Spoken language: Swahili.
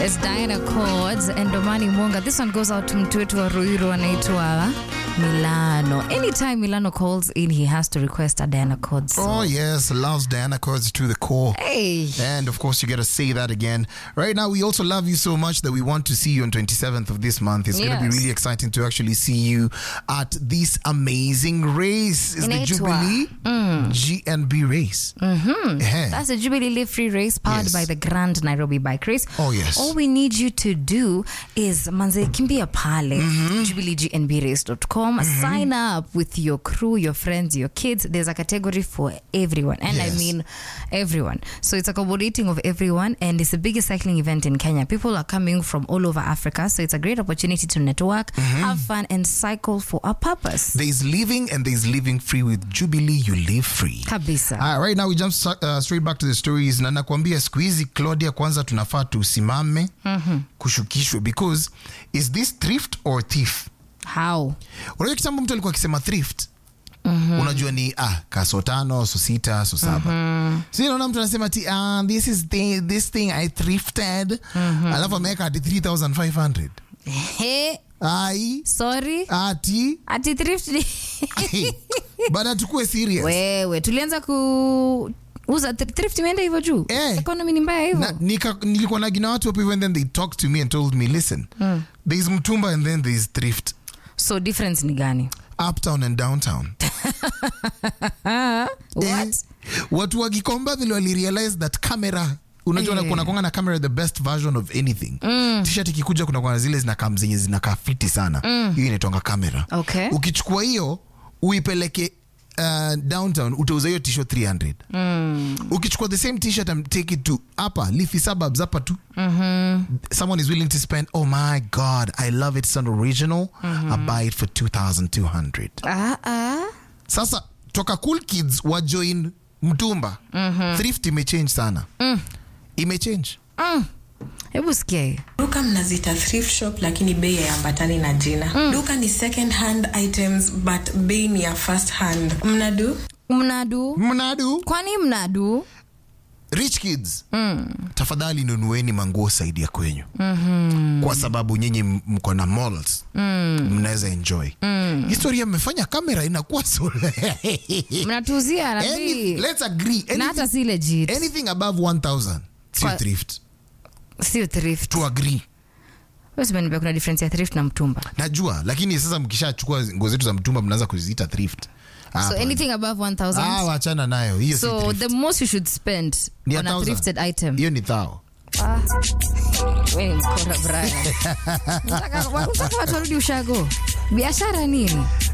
It's Diana Chords and Domani Mwonga. This one goes out to mtu wetu wa Ruiru anaitwa Milano. Anytime Milano calls in, he has to request a Diana Chords song. Oh, yes. Loves Diana Chords to the core. Hey. And, of course, you got to say that again. Right now, we also love you so much that we want to see you on 27th of this month. It's going to be really exciting to actually see you at this amazing race. It's the Jubilee GNB race. That's the Jubilee Live Free race powered by the Grand Nairobi Bike Race. Oh, yes. All we need you to do is manze kimbia pale jubileegnbrace.com. Sign up with your crew, your friends, your kids. There's a category for everyone. And I mean everyone. So it's accommodating of everyone. And it's the biggest cycling event in Kenya. People are coming from all over Africa. So it's a great opportunity to network, have fun, and cycle for a purpose. There's living and there's living free. With Jubilee, you live free. Kabisa. Right now, we jump straight back to the stories. Na nakwambia siku hizi Claudia, kwanza tunafaa tusimame kushukishwe, because is this thrift or thief? How? Unajua kitambo mtu alikuwa akisema thrift. Unajua ni kaso 5, so 6, so 7. So unaona mtu anasema this thing I thrifted. Alafu ameweka hadi 3,500. Sorry. Ati thrift. Bada tukue serious. Wewe tulianza uza thrift imeenda hivyo juu. Economy ni mbaya hivyo. Nilikuwa na gina watu hapo, even then they talked to me and told me, listen, there's mtumba and then there's thrift. So difference ni gani? Uptown and downtown. What? Watu wa Gikomba vile wali realize that camera, unajua kuna konga na camera the best version of anything. T-shirt ikikuja kuna kwa zile zinakaa zenye zinakaa fiti sana. Hiyo inaitwa camera. Okay. Ukichukua hiyo uipeleke downtown, utauza hiyo t-shirt 300. Ukichukua the same t-shirt and take it to hapa Leafy suburbs hapa tu, someone is willing to spend, oh my god, I love it, it's an original, I buy it for 2,200. Sasa toka cool kids wa join mtumba, thrift imechange sana. Imechange. Hebu sikia. Duka mnazita thrift shop lakini bei haambatani na jina. Duka ni second hand items but bei ni ya first hand. Mnadu? Kwani mnadu? Rich kids, tafadhali nunueni manguo saidi ya kwenyu. Kwa sababu nyinyi mko na malls, mnaweza enjoy. Historia mmefanya kamera inakuwa so. Mnatuzia rabi. Let's agree. Na hata si legit. Anything above 1,000 si thrift. Sio thrift. To agree. Wewe sema kuna difference ya thrift na mtumba. Najua, lakini sasa mkishachukua nguo zetu za mtumba mnaanza kuziita thrift. So anything above 1,000. Wachana nayo. Hiyo si thrift. So the most you should spend on a thrifted item. Hiyo ni thao. Wewe mkora Brian. Unataka watu warudi ushago. Biashara nini?